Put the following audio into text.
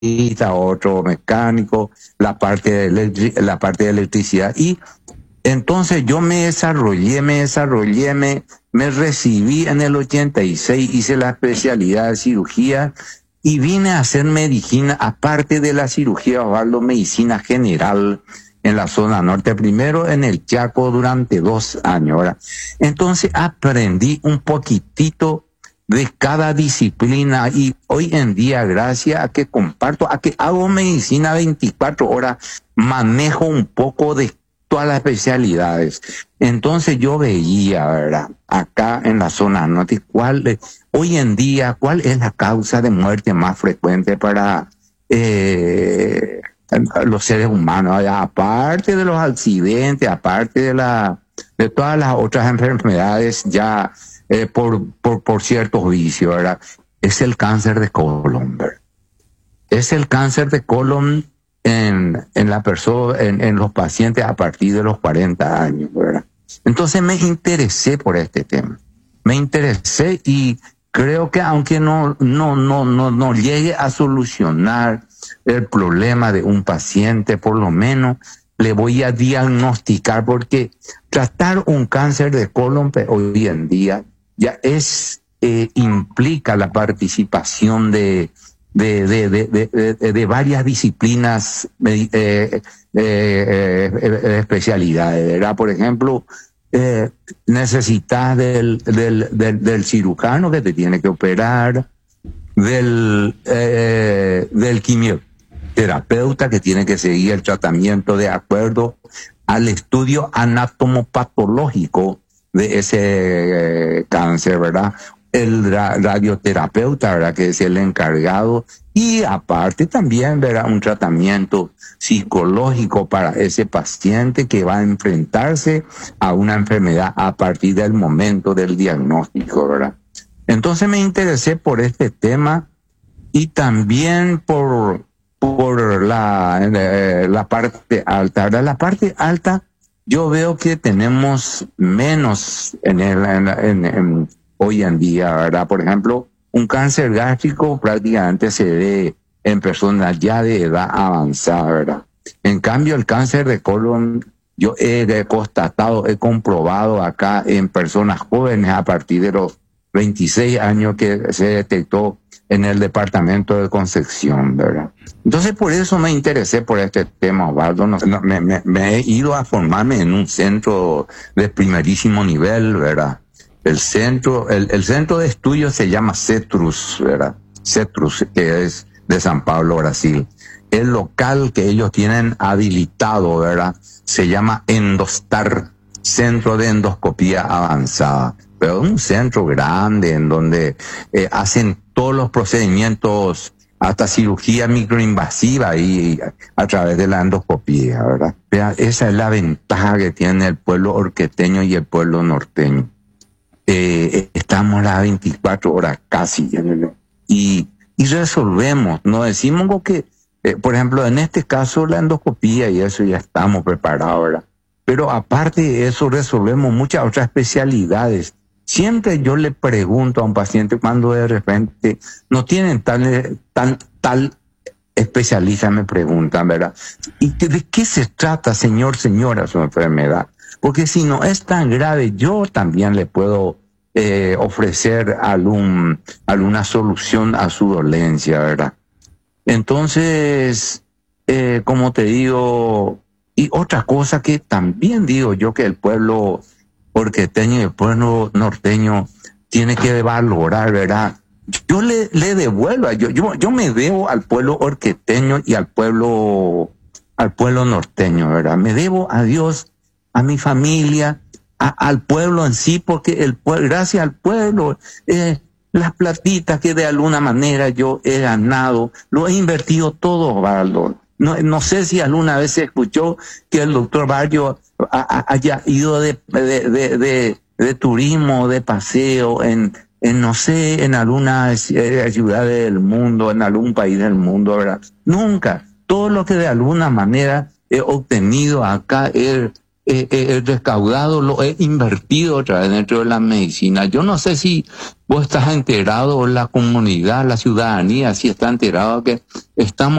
electricista, otro mecánico, la parte de electricidad. Y entonces yo me desarrollé, me recibí en el 86, hice la especialidad de cirugía y vine a hacer medicina, aparte de la cirugía, Osvaldo, medicina general en la zona norte, primero en el Chaco durante 2 años. ¿Verdad? Entonces aprendí un poquitito de cada disciplina y hoy en día, gracias a que comparto, a que hago medicina 24 horas, manejo un poco de todas las especialidades. Entonces yo veía, ¿verdad? Acá en la zona norte, hoy en día, cuál es la causa de muerte más frecuente para los seres humanos, ¿verdad? Aparte de los accidentes, aparte de todas las otras enfermedades ya por ciertos vicios, ¿verdad? Es el cáncer de colon, ¿verdad? Es el cáncer de colon en la persona, en los pacientes a partir de los 40 años, ¿verdad? Entonces me interesé por este tema. Me interesé y creo que aunque no llegue a solucionar el problema de un paciente, por lo menos le voy a diagnosticar, porque tratar un cáncer de colon hoy en día ya implica la participación de varias disciplinas, especialidades, ¿verdad? Por ejemplo, necesitas del cirujano que te tiene que operar, del quimioterapeuta que tiene que seguir el tratamiento de acuerdo al estudio anatomopatológico de ese cáncer, ¿verdad? El radioterapeuta, ¿verdad? Que es el encargado, y aparte también, ¿verdad? Un tratamiento psicológico para ese paciente que va a enfrentarse a una enfermedad a partir del momento del diagnóstico, ¿verdad? Entonces me interesé por este tema y también por la parte alta, ¿verdad? La parte alta yo veo que tenemos menos hoy en día, ¿verdad? Por ejemplo, un cáncer gástrico prácticamente se ve en personas ya de edad avanzada, ¿verdad? En cambio, el cáncer de colon, yo he constatado, he comprobado acá en personas jóvenes a partir de los 26 años que se detectó en el departamento de Concepción, ¿verdad? Entonces, por eso me interesé por este tema, Osvaldo. Me he ido a formarme en un centro de primerísimo nivel, ¿verdad? El centro de estudio se llama CETRUS, ¿verdad? CETRUS, que es de San Pablo, Brasil. El local que ellos tienen habilitado, ¿verdad? Se llama Endostar, Centro de Endoscopía Avanzada. Pero es un centro grande en donde hacen todos los procedimientos, hasta cirugía microinvasiva y a través de la endoscopía, ¿verdad? Pero esa es la ventaja que tiene el pueblo orqueteño y el pueblo norteño. Estamos las 24 horas casi y resolvemos, no decimos que, por ejemplo, en este caso la endoscopía y eso ya estamos preparados, ¿verdad? Pero aparte de eso resolvemos muchas otras especialidades. Siempre yo le pregunto a un paciente cuando de repente no tienen tal especialista, me preguntan, ¿verdad? ¿Y de qué se trata, señora, su enfermedad? Porque si no es tan grave, yo también le puedo ofrecer alguna solución a su dolencia, ¿verdad? Entonces, como te digo, y otra cosa que también digo yo que el pueblo orqueteño y el pueblo norteño tiene que valorar, ¿verdad? Yo le devuelvo, yo me debo al pueblo orqueteño y al pueblo norteño, ¿verdad? Me debo a Dios, a mi familia, al pueblo en sí, porque gracias al pueblo, las platitas que de alguna manera yo he ganado, lo he invertido todo, Osvaldo. No sé si alguna vez se escuchó que el doctor Barrio haya ido de turismo, de paseo no sé, en alguna ciudad del mundo, en algún país del mundo, ¿verdad? Nunca. Todo lo que de alguna manera he obtenido acá he el recaudado lo he invertido otra vez dentro de la medicina. Yo no sé si vos estás enterado, o la comunidad, la ciudadanía, si está enterado que estamos